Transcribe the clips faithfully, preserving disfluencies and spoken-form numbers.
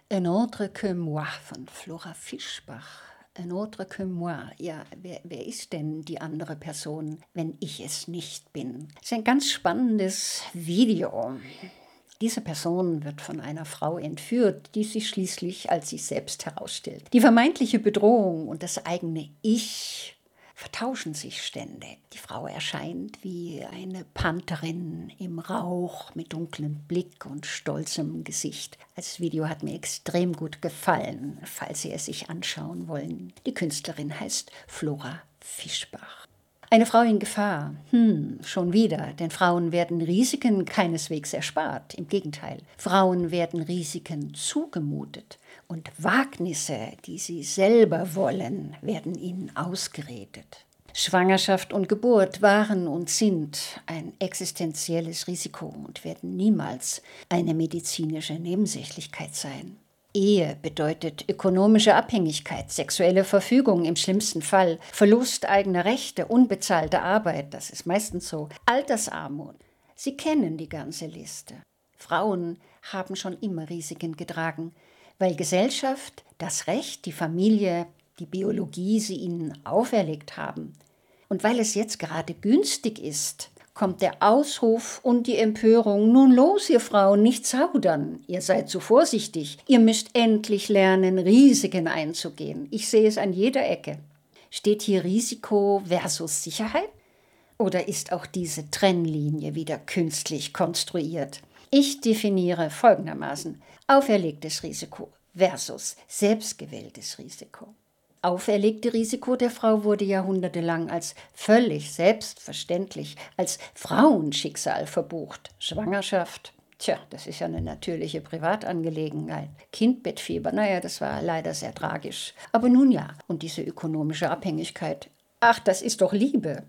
Un autre que moi von Flora Fischbach. Un autre que moi. Ja, wer, wer ist denn die andere Person, wenn ich es nicht bin? Das ist ein ganz spannendes Video. Diese Person wird von einer Frau entführt, die sich schließlich als sich selbst herausstellt. Die vermeintliche Bedrohung und das eigene Ich vertauschen sich ständig. Die Frau erscheint wie eine Pantherin im Rauch mit dunklem Blick und stolzem Gesicht. Das Video hat mir extrem gut gefallen, falls Sie es sich anschauen wollen. Die Künstlerin heißt Flora Fischbach. Eine Frau in Gefahr. Hm, schon wieder, denn Frauen werden Risiken keineswegs erspart. Im Gegenteil, Frauen werden Risiken zugemutet und Wagnisse, die sie selber wollen, werden ihnen ausgeredet. Schwangerschaft und Geburt waren und sind ein existenzielles Risiko und werden niemals eine medizinische Nebensächlichkeit sein. Ehe bedeutet ökonomische Abhängigkeit, sexuelle Verfügung im schlimmsten Fall, Verlust eigener Rechte, unbezahlte Arbeit, das ist meistens so, Altersarmut. Sie kennen die ganze Liste. Frauen haben schon immer Risiken getragen, weil Gesellschaft, das Recht, die Familie, die Biologie sie ihnen auferlegt haben. Und weil es jetzt gerade günstig ist, kommt der Ausruf und die Empörung. Nun los, ihr Frauen, nicht zaudern. Ihr seid zu vorsichtig. Ihr müsst endlich lernen, Risiken einzugehen. Ich sehe es an jeder Ecke. Steht hier Risiko versus Sicherheit? Oder ist auch diese Trennlinie wieder künstlich konstruiert? Ich definiere folgendermaßen: auferlegtes Risiko versus selbstgewähltes Risiko. Auferlegte Risiko der Frau wurde jahrhundertelang als völlig selbstverständlich, als Frauenschicksal verbucht. Schwangerschaft, tja, das ist ja eine natürliche Privatangelegenheit. Kindbettfieber, naja, das war leider sehr tragisch. Aber nun ja, und diese ökonomische Abhängigkeit, ach, das ist doch Liebe.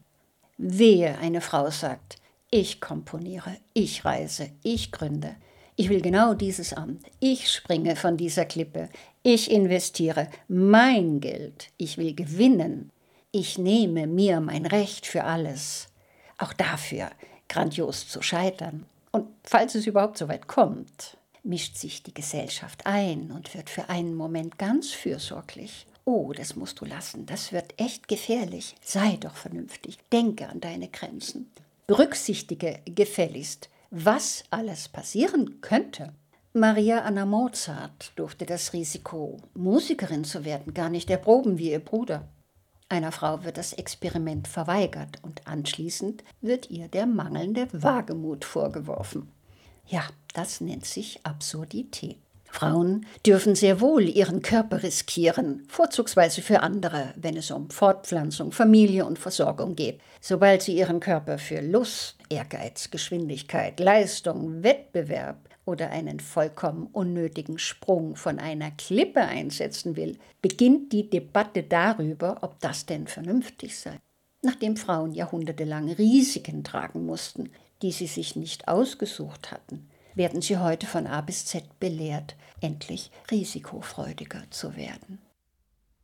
Wehe, eine Frau sagt, ich komponiere, ich reise, ich gründe. Ich will genau dieses Amt. Ich springe von dieser Klippe. Ich investiere mein Geld. Ich will gewinnen. Ich nehme mir mein Recht für alles. Auch dafür, grandios zu scheitern. Und falls es überhaupt so weit kommt, mischt sich die Gesellschaft ein und wird für einen Moment ganz fürsorglich. Oh, das musst du lassen. Das wird echt gefährlich. Sei doch vernünftig. Denke an deine Grenzen. Berücksichtige gefälligst, was alles passieren könnte. Maria Anna Mozart durfte das Risiko, Musikerin zu werden, gar nicht erproben wie ihr Bruder. Einer Frau wird das Experiment verweigert und anschließend wird ihr der mangelnde Wagemut vorgeworfen. Ja, das nennt sich Absurdität. Frauen dürfen sehr wohl ihren Körper riskieren, vorzugsweise für andere, wenn es um Fortpflanzung, Familie und Versorgung geht. Sobald sie ihren Körper für Lust, Ehrgeiz, Geschwindigkeit, Leistung, Wettbewerb oder einen vollkommen unnötigen Sprung von einer Klippe einsetzen will, beginnt die Debatte darüber, ob das denn vernünftig sei. Nachdem Frauen jahrhundertelang Risiken tragen mussten, die sie sich nicht ausgesucht hatten, werden sie heute von A bis Z belehrt, endlich risikofreudiger zu werden.